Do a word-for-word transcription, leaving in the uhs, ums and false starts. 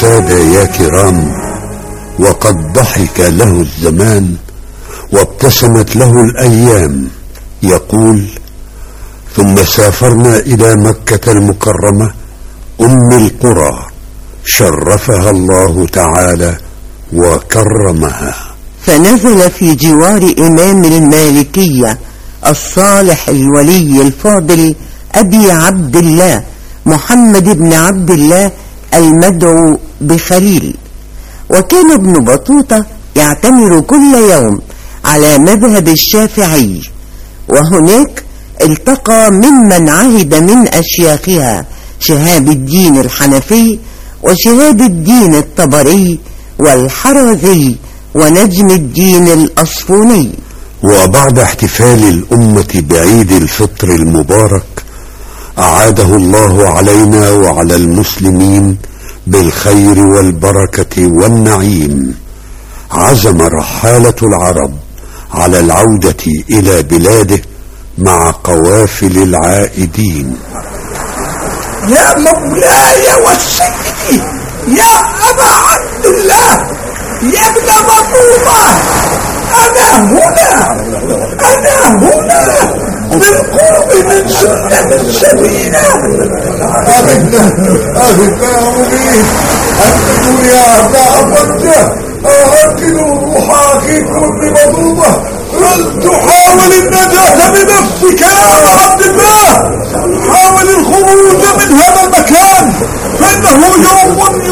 السادة يا كرام، وقد ضحك له الزمان وابتسمت له الأيام. يقول: ثم سافرنا إلى مكة المكرمة أم القرى، شرفها الله تعالى وكرمها. فنزل في جوار إمام المالكية الصالح الولي الفاضل أبي عبد الله محمد بن عبد الله المدعو بخليل. وكان ابن بطوطة يعتمر كل يوم على مذهب الشافعي، وهناك التقى ممن عهد من أشياخها شهاب الدين الحنفي وشهاب الدين الطبري والحرازي ونجم الدين الأصفوني. وبعد احتفال الأمة بعيد الفطر المبارك أعاده الله علينا وعلى المسلمين بالخير والبركة والنعيم، عزم رحالة العرب على العودة إلى بلاده مع قوافل العائدين. يا مولاي وسيدي يا أبا عبد الله يا ابن بطوطة، أنا هنا أنا هنا بالقرب من سنة السفينة. أغثنا أغثنا يا مغيث، أنتم يا أبا عبده أركنوا روح أخيكم ابن بطوطة، تحاول النجاة بنفسك يا أبا عبد الله، حاول الخروج من هذا المكان، فإنه يوم